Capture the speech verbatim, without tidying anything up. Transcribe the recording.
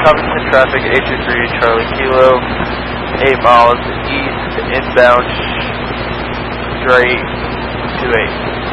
Covington traffic, eight two three, Charlie Kilo, eight miles east, inbound straight, two eight.